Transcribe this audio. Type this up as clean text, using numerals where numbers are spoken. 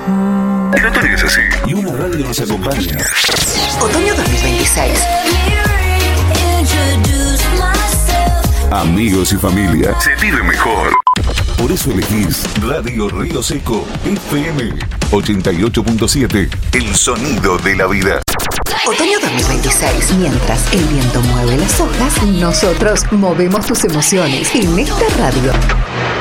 Y no te digas así. Y una radio nos acompaña. Otoño 2026. Amigos y familia. Se vive mejor. Por eso elegís Radio Río Seco FM 88.7. El sonido de la vida. Otoño 2026. Mientras el viento mueve las hojas, nosotros movemos tus emociones en esta radio.